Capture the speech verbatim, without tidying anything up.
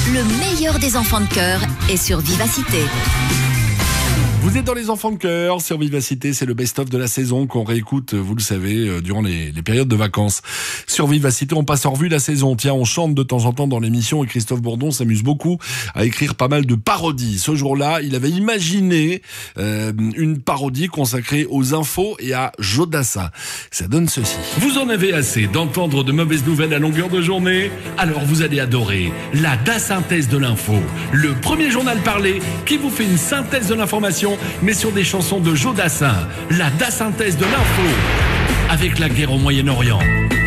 le meilleur des enfants de cœur est sur Vivacité. Vous êtes dans les enfants de cœur sur Vivacité, c'est le best-of de la saison qu'on réécoute, vous le savez, durant les, les périodes de vacances. Sur Vivacité, on passe en revue la saison. Tiens, on chante de temps en temps dans l'émission et Christophe Bourdon s'amuse beaucoup à écrire pas mal de parodies. Ce jour-là, il avait imaginé euh, une parodie consacrée aux infos et à Jodassin. Ça donne ceci. Vous en avez assez d'entendre de mauvaises nouvelles à longueur de journée? Alors vous allez adorer la DaSynthèse de l'info, le premier journal parlé qui vous fait une synthèse de l'information mais sur des chansons de Jodassin. La DaSynthèse de l'info avec la guerre au Moyen-Orient.